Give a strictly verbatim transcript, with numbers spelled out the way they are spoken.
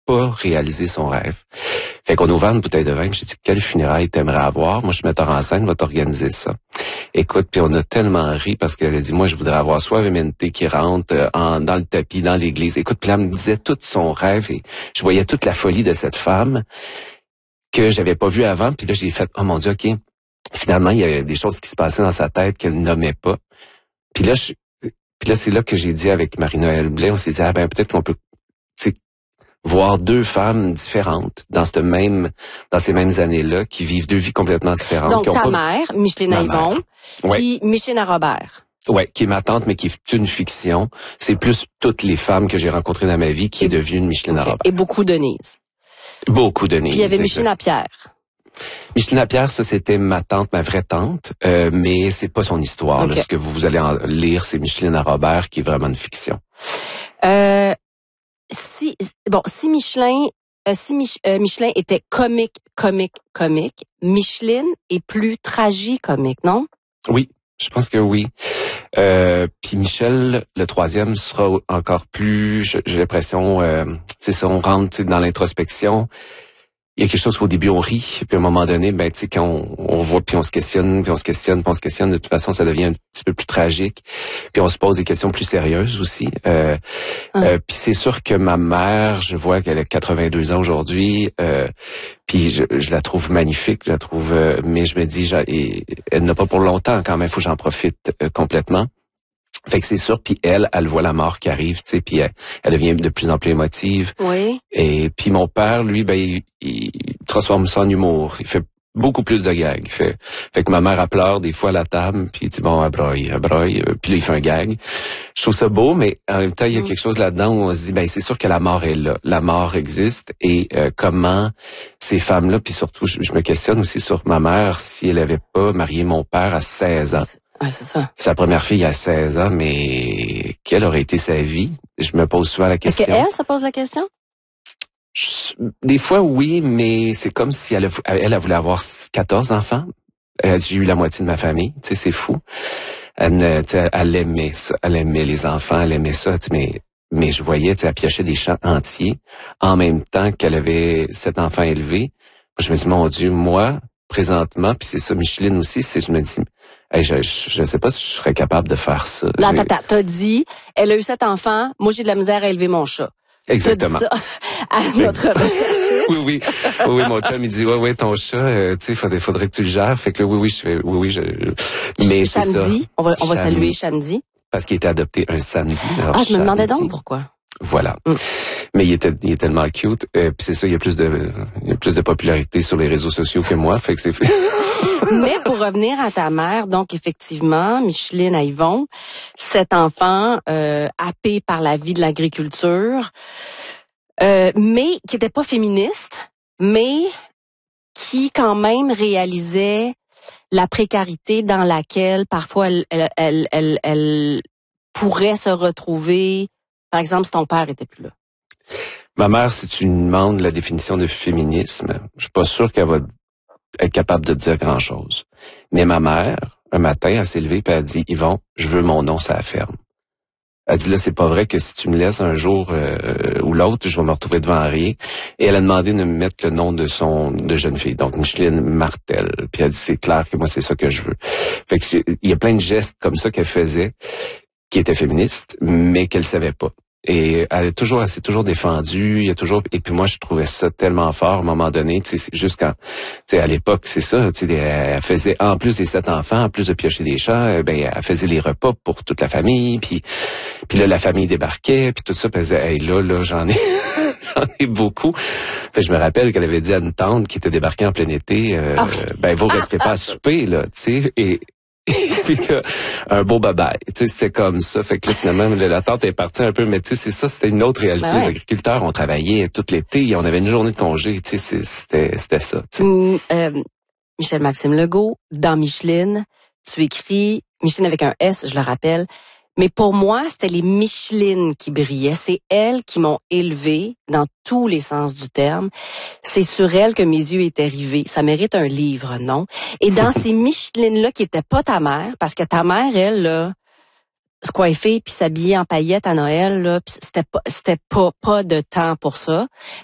pas réalisé son rêve. Fait qu'on a ouvert une bouteille de vin, puis j'ai dit, quelle funéraille t'aimerais avoir? Moi, je suis metteur en scène, va t'organiser ça. Écoute, puis on a tellement ri parce qu'elle a dit, moi, je voudrais avoir Suavemente qui rentre euh, en, dans le tapis, dans l'église. Écoute, puis là, elle me disait tout son rêve et je voyais toute la folie de cette femme que j'avais pas vue avant. Puis là, j'ai fait, oh mon Dieu, OK. Finalement, il y avait des choses qui se passaient dans sa tête qu'elle nommait pas. Puis là, je, puis là, c'est là que j'ai dit avec Marie-Noël Blais, on s'est dit, ah ben peut-être qu'on peut, tu sais, voir deux femmes différentes dans cette même, dans ces mêmes années-là, qui vivent deux vies complètement différentes. Donc, qui ont ta pas... mère, Micheline Yvon, ouais. puis Micheline Robert. Ouais, qui est ma tante, mais qui est une fiction. C'est plus toutes les femmes que j'ai rencontrées dans ma vie qui Et... est devenue une Micheline okay. Robert. Et beaucoup Denise. Beaucoup Denise. Puis il y avait Micheline Lapierre. Micheline Lapierre, ça c'était ma tante, ma vraie tante, euh, mais c'est pas son histoire. Okay. Là, ce que vous, vous allez en lire, c'est Micheline Robert qui est vraiment une fiction. Euh, si bon, si Michelin, euh, si Mich, euh, Michelin était comique, comique, comique, Micheline est plus tragicomique, non? Oui, je pense que oui. Euh, puis Michel, le troisième, sera encore plus. J'ai l'impression, euh, c'est ça, on rentre dans l'introspection. Il y a quelque chose qu'au début on rit, puis à un moment donné, ben tu sais quand on, on voit, puis on se questionne, puis on se questionne, puis on se questionne, de toute façon ça devient un petit peu plus tragique, puis on se pose des questions plus sérieuses aussi. Euh, hum. euh, puis c'est sûr que ma mère, je vois qu'elle a quatre-vingt-deux ans aujourd'hui, euh, puis je, je la trouve magnifique, je la trouve, euh, mais je me dis, et, elle n'a pas pour longtemps quand même, il faut que j'en profite euh, complètement. Fait que c'est sûr, puis elle, elle voit la mort qui arrive, tu sais, puis elle, elle devient de plus en plus émotive. Oui. Et puis mon père, lui, ben il, il transforme ça en humour. Il fait beaucoup plus de gags. Il fait, fait que ma mère elle pleure des fois à la table, puis il dit bon, elle broye, elle broye, puis là il fait un gag. Je trouve ça beau, mais en même temps il y a mm. quelque chose là-dedans où on se dit ben c'est sûr que la mort est là, la mort existe et euh, comment ces femmes-là, puis surtout je, je me questionne aussi sur ma mère si elle avait pas marié mon père à seize ans. Ouais, c'est ça. Sa première fille à seize ans, mais quelle aurait été sa vie? Je me pose souvent la question. Est-ce qu'elle se pose la question? Je, des fois, oui, mais c'est comme si elle, elle, elle voulait avoir quatorze enfants. Euh, j'ai eu la moitié de ma famille. Tu sais, c'est fou. Elle, elle, elle aimait ça. Elle aimait les enfants, elle aimait ça. Tu sais, mais, mais je voyais, tu sais, elle piochait des champs entiers en même temps qu'elle avait sept enfants élevés. Je me dis, mon Dieu, moi, présentement, puis c'est ça, Micheline aussi, c'est, je me dis, hey, je, je, je sais pas si je serais capable de faire ça. Là, t'as, t'as dit, elle a eu sept enfants, moi j'ai de la misère à élever mon chat. Exactement. T'as dit ça à notre recherchiste. Oui, oui, oui, oui, mon chum, il dit, ouais, ouais, ton chat, euh, tu sais, faudrait, faudrait que tu le gères. Fait que là, oui, oui, je fais, oui, oui, je, mais c'est ça. Samedi, on va, on va saluer samedi. Parce qu'il était adopté un samedi. Alors, ah, je me demandais donc pourquoi. Voilà. Mm. Mais il était, il est tellement cute. Euh, puis c'est ça, il y a plus de, il y a plus de popularité sur les réseaux sociaux que moi. Fait que c'est fait. Mais pour revenir à ta mère, donc effectivement, Micheline Yvon, cet enfant euh, happé par la vie de l'agriculture, euh, mais qui était pas féministe, mais qui quand même réalisait la précarité dans laquelle parfois elle, elle, elle, elle, elle pourrait se retrouver. Par exemple, si ton père était plus là. Ma mère, si tu lui demandes la définition de féminisme, je suis pas sûr qu'elle va être capable de dire grand-chose. Mais ma mère, un matin, elle s'est levée et elle a dit, Yvon, je veux mon nom sur la ferme. Elle dit, là, c'est pas vrai que si tu me laisses un jour euh, ou l'autre, je vais me retrouver devant rien. Et elle a demandé de me mettre le nom de son de jeune fille, donc Micheline Martel. Puis elle dit, c'est clair que moi, c'est ça que je veux. Fait que il y a plein de gestes comme ça qu'elle faisait, qui étaient féministes, mais qu'elle savait pas. Et elle est toujours, elle s'est toujours défendue. Il y a toujours, et puis moi, je trouvais ça tellement fort à un moment donné. Tu sais, juste quand, tu sais, à l'époque, c'est ça. Tu sais, elle faisait en plus des sept enfants, en plus de piocher des champs, ben elle faisait les repas pour toute la famille. Puis, puis là, la famille débarquait, puis tout ça. Puis elle disait, hey, là, là, j'en ai, j'en ai beaucoup. Fait je me rappelle qu'elle avait dit à une tante qui était débarquée en plein été, euh, oh. ben vous resterez pas à souper là, tu sais. Et puis là, un beau bye-bye. Tu sais, c'était comme ça. Fait que là, finalement, la tante est partie un peu, mais tu sais, c'est ça, c'était une autre réalité. Ben ouais. Les agriculteurs, on travaillait tout l'été, on avait une journée de congé, tu sais, c'était, c'était ça. Tu sais. Mmh, euh, Michel-Maxime Legault, dans Micheline, tu écris, Micheline avec un S, je le rappelle, mais pour moi, c'était les Michelines qui brillaient. C'est elles qui m'ont élevée dans tous les sens du terme. C'est sur elles que mes yeux étaient rivés. Ça mérite un livre, non? Et dans ces Michelines-là qui étaient pas ta mère, parce que ta mère, elle, là, se coiffer puis s'habiller en paillettes à Noël, là, c'était pas, c'était pas, pas de temps pour ça.